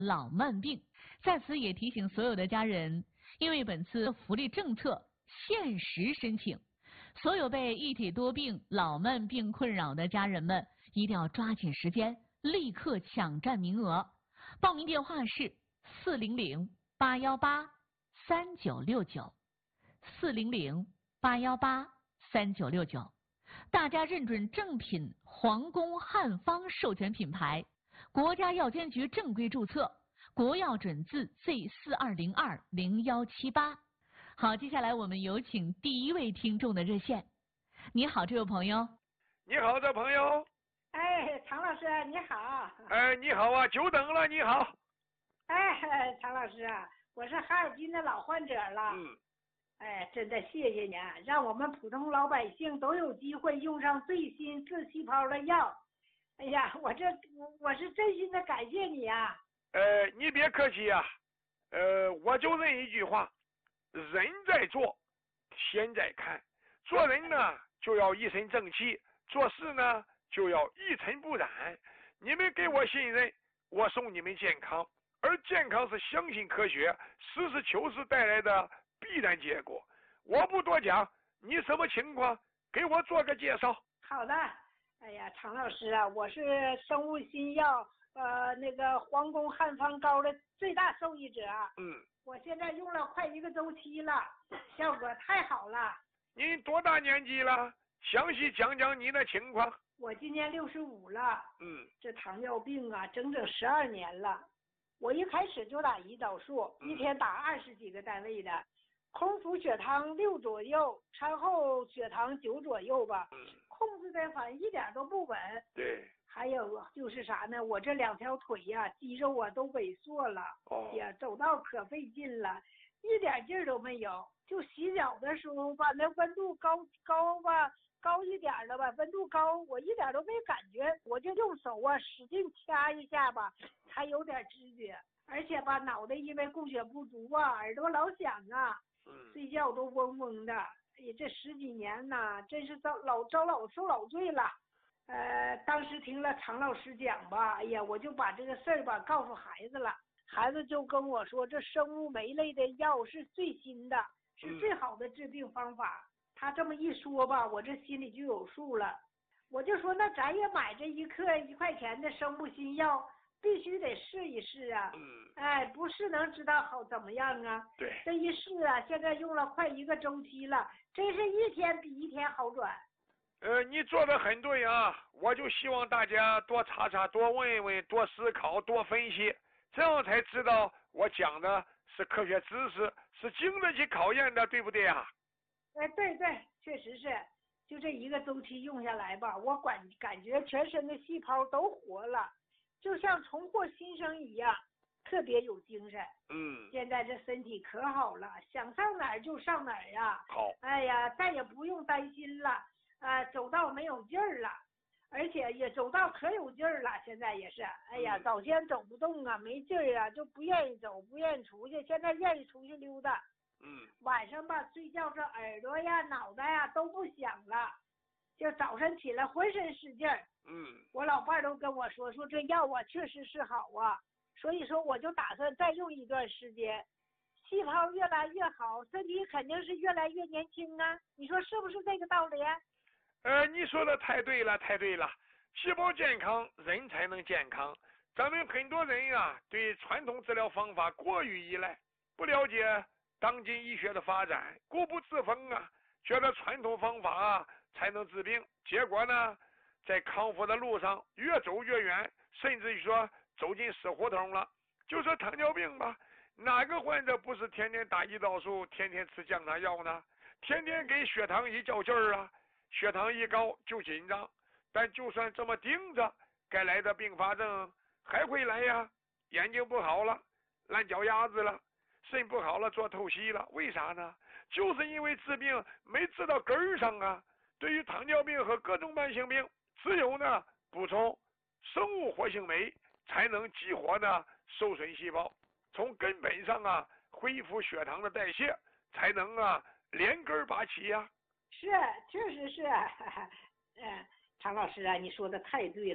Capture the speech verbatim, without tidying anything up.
老慢病。在此也提醒所有的家人，因为本次福利政策限时申请，所有被一体多病、老慢病困扰的家人们一定要抓紧时间，立刻抢占名额。报名电话是四零零八幺八三九六九，四零零八幺八三九六九。大家认准正品皇宫汉方授权品牌，国家药监局正规注册，国药准字 Z 四二零二零一七八。好，接下来我们有请第一位听众的热线。你好，这位朋友。 你好，这朋友。 哎，常老师你好。 哎，你好啊，久等了，你好。 哎，常老师啊，我是哈尔滨的老患者了。 嗯。 哎，真的谢谢你，让我们普通老百姓都有机会用上最新四气泡的药。哎呀，我这我我是真心的感谢你啊。 呃，你别客气呀、啊。呃，我就认一句话，人在做，天在看。做人呢就要一身正气，做事呢就要一尘不染。你们给我信任，我送你们健康，而健康是相信科学、实事求是带来的必然结果。我不多讲，你什么情况？给我做个介绍。 好的。哎呀，常老师啊，我是生物新药呃那个皇宫汉方膏的最大受益者。 嗯。 我现在用了快一个周期了，效果太好了。 您多大年纪了？详细讲讲你的情况。 我今年六十五了。 嗯。 这糖尿病啊，整整十二年了。我一开始就打胰岛素， 嗯、 一天打二十几个单位的，空腹血糖六左右，餐后血糖九左右吧。 嗯。 控制的反正一点都不稳。 对。 还有就是啥呢？我这两条腿呀、啊，肌肉啊都萎缩了。 哦。 呀，走道可费劲了，一点劲儿都没有。就洗脚的时候吧，那温度高高吧，高一点了吧，温度高，我一点都没感觉，我就用手啊使劲掐一下吧，才有点知觉。而且吧，脑袋因为供血不足啊，耳朵老响啊， 嗯， 睡觉都嗡嗡的。哎呀，这十几年呐，真是遭老遭老受老罪了。呃，当时听了常老师讲吧，哎呀，我就把这个事儿吧告诉孩子了，孩子就跟我说，这生物酶类的药是最新的，是最好的治病方法。嗯、他这么一说吧，我这心里就有数了。我就说，那咱也买这一克一块钱的生物新药，必须得试一试啊。 嗯。 哎，不试能知道好怎么样啊？ 对。 这一试啊，现在用了快一个周期了，真是一天比一天好转。 呃，你做的很对啊，我就希望大家多查查，多问问，多思考，多分析，这样才知道我讲的是科学知识，是经得起考验的，对不对啊？ 哎，对对，确实是，就这一个周期用下来吧，我感感觉全身的细胞都活了，就像重获新生一样，特别有精神。 嗯。 现在这身体可好了，想上哪儿就上哪儿啊。 好。 哎呀，再也不用担心了。啊，走道没有劲儿了，而且也走道可有劲儿了。现在也是，哎呀， 嗯、 早先走不动啊，没劲儿啊，就不愿意走，不愿意出去。现在愿意出去溜达。 嗯。 晚上吧，睡觉这耳朵呀、脑袋呀都不响了，就早晨起来浑身使劲儿。 嗯。 我老伴儿都跟我说，说这药啊确实是好啊，所以说我就打算再用一段时间，细胞越来越好，身体肯定是越来越年轻啊。你说是不是这个道理？ 呃，你说的太对了，太对了。细胞健康，人才能健康。咱们很多人啊，对传统治疗方法过于依赖，不了解当今医学的发展，固步自封啊，觉得传统方法啊才能治病。结果呢，在康复的路上越走越远，甚至于说走进死胡同了。就说糖尿病吧，哪个患者不是天天打胰岛素，天天吃降糖药呢？天天给血糖一较劲儿啊。血糖一高就紧张，但就算这么盯着，该来的并发症还会来呀。眼睛不好了，烂脚丫子了，肾不好了，做透析了，为啥呢？就是因为治病没治到根儿上啊。对于糖尿病和各种慢性病，只有呢补充生物活性酶，才能激活呢受损细胞，从根本上啊恢复血糖的代谢，才能啊连根拔起呀、啊。 是，确实是，嗯，常老师啊，你说的太对了。